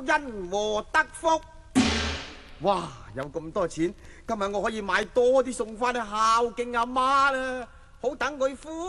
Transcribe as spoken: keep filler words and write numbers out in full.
因禍得福。哇！有咁多錢，今日我可以買多啲餸翻去孝敬阿媽啦，好等佢歡